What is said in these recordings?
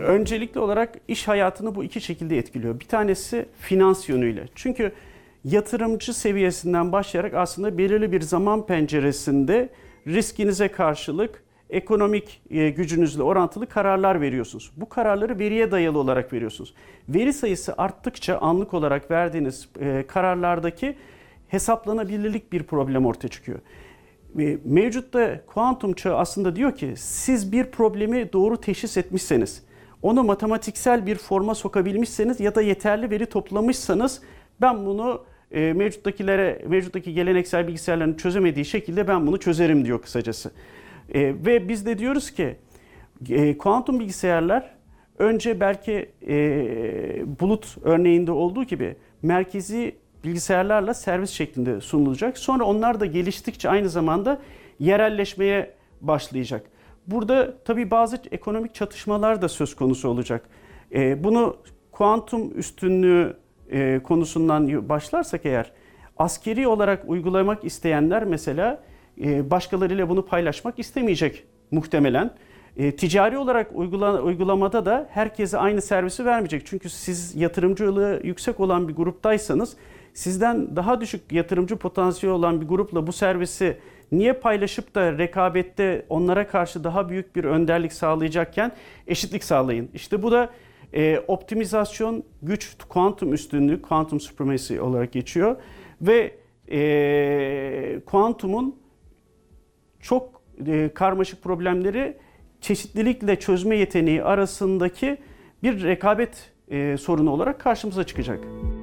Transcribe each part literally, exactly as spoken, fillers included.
Öncelikli olarak iş hayatını bu iki şekilde etkiliyor. Bir tanesi finans yönüyle. Çünkü yatırımcı seviyesinden başlayarak aslında belirli bir zaman penceresinde riskinize karşılık ekonomik gücünüzle orantılı kararlar veriyorsunuz. Bu kararları veriye dayalı olarak veriyorsunuz. Veri sayısı arttıkça anlık olarak verdiğiniz kararlardaki hesaplanabilirlik bir problem ortaya çıkıyor. Mevcutta kuantum çağı aslında diyor ki siz bir problemi doğru teşhis etmişseniz, onu matematiksel bir forma sokabilmişseniz ya da yeterli veri toplamışsanız ben bunu e, mevcuttakilere, mevcuttaki geleneksel bilgisayarların çözemediği şekilde ben bunu çözerim diyor kısacası. E, ve biz de diyoruz ki e, kuantum bilgisayarlar önce belki e, bulut örneğinde olduğu gibi merkezi bilgisayarlarla servis şeklinde sunulacak. Sonra onlar da geliştikçe aynı zamanda yerelleşmeye başlayacak. Burada tabii bazı ekonomik çatışmalar da söz konusu olacak. E, bunu kuantum üstünlüğü e, konusundan başlarsak eğer, askeri olarak uygulamak isteyenler mesela e, başkalarıyla bunu paylaşmak istemeyecek muhtemelen. E, ticari olarak uygula, uygulamada da herkese aynı servisi vermeyecek. Çünkü siz yatırımcılığı yüksek olan bir gruptaysanız, sizden daha düşük yatırımcı potansiyeli olan bir grupla bu servisi niye paylaşıp da rekabette onlara karşı daha büyük bir önderlik sağlayacakken eşitlik sağlayın. İşte bu da e, optimizasyon, güç, kuantum üstünlük, quantum supremacy olarak geçiyor. Ve e, kuantumun çok e, karmaşık problemleri çeşitlilikle çözme yeteneği arasındaki bir rekabet e, sorunu olarak karşımıza çıkacak.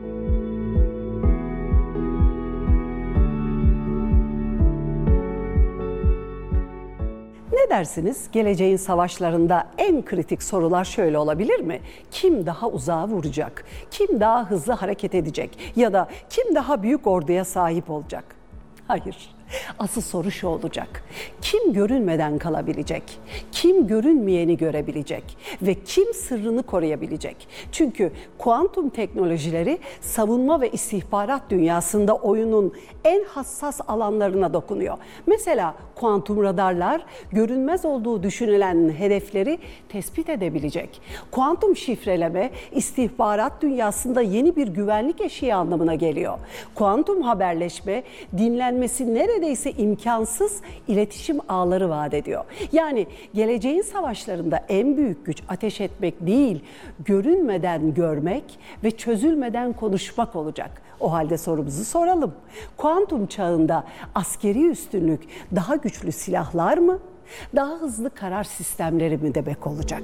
Ne dersiniz? Geleceğin savaşlarında en kritik sorular şöyle olabilir mi? Kim daha uzağa vuracak? Kim daha hızlı hareket edecek? Ya da kim daha büyük orduya sahip olacak? Hayır. Asıl soru şu olacak: kim görünmeden kalabilecek? Kim görünmeyeni görebilecek? Ve kim sırrını koruyabilecek? Çünkü kuantum teknolojileri savunma ve istihbarat dünyasında oyunun en hassas alanlarına dokunuyor. Mesela kuantum radarlar görünmez olduğu düşünülen hedefleri tespit edebilecek. Kuantum şifreleme istihbarat dünyasında yeni bir güvenlik eşiği anlamına geliyor. Kuantum haberleşme dinlenmesi nerede neredeyse imkansız iletişim ağları vaat ediyor. Yani geleceğin savaşlarında en büyük güç ateş etmek değil, görünmeden görmek ve çözülmeden konuşmak olacak. O halde sorumuzu soralım. Kuantum çağında askeri üstünlük daha güçlü silahlar mı, daha hızlı karar sistemleri mi demek olacak?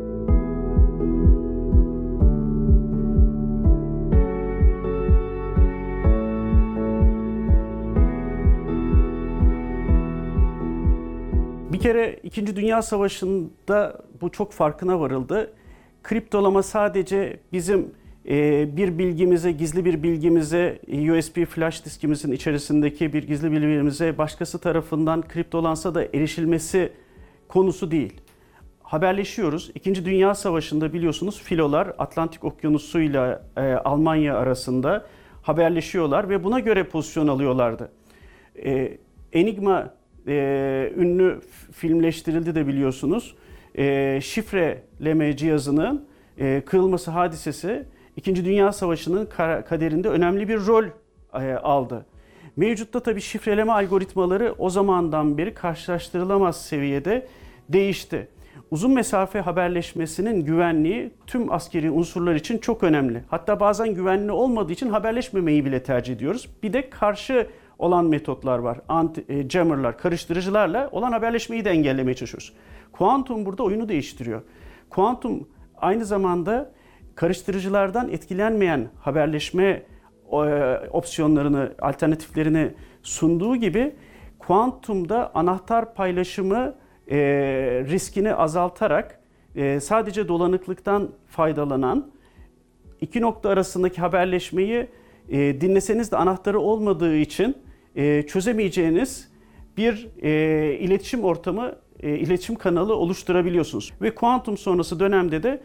Bir kere İkinci Dünya Savaşı'nda bu çok farkına varıldı. Kriptolama sadece bizim e, bir bilgimize, gizli bir bilgimize, U S B flash diskimizin içerisindeki bir gizli bilgimize başkası tarafından kriptolansa da erişilmesi konusu değil. Haberleşiyoruz. İkinci Dünya Savaşı'nda biliyorsunuz filolar Atlantik Okyanusu ile Almanya arasında haberleşiyorlar ve buna göre pozisyon alıyorlardı. E, Enigma Ee, ünlü filmleştirildi de biliyorsunuz. Ee, şifreleme cihazının e, kırılması hadisesi İkinci Dünya Savaşı'nın kaderinde önemli bir rol e, aldı. Mevcutta tabii şifreleme algoritmaları o zamandan beri karşılaştırılamaz seviyede değişti. Uzun mesafe haberleşmesinin güvenliği tüm askeri unsurlar için çok önemli. Hatta bazen güvenli olmadığı için haberleşmemeyi bile tercih ediyoruz. Bir de karşı olan metotlar var. Anti-jammerlar, karıştırıcılarla olan haberleşmeyi de engellemeye çalışıyoruz. Kuantum burada oyunu değiştiriyor. Kuantum aynı zamanda karıştırıcılardan etkilenmeyen haberleşme opsiyonlarını, alternatiflerini sunduğu gibi kuantumda anahtar paylaşımı riskini azaltarak sadece dolanıklıktan faydalanan iki nokta arasındaki haberleşmeyi dinleseniz de anahtarı olmadığı için çözemeyeceğiniz bir iletişim ortamı, iletişim kanalı oluşturabiliyorsunuz. Ve kuantum sonrası dönemde de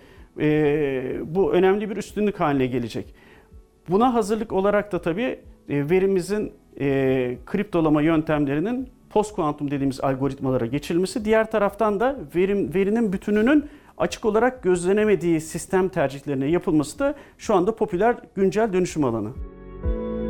bu önemli bir üstünlük haline gelecek. Buna hazırlık olarak da tabii verimizin kriptolama yöntemlerinin post kuantum dediğimiz algoritmalara geçilmesi, diğer taraftan da verim, verinin bütününün açık olarak gözlenemediği sistem tercihlerine yapılması da şu anda popüler güncel dönüşüm alanı.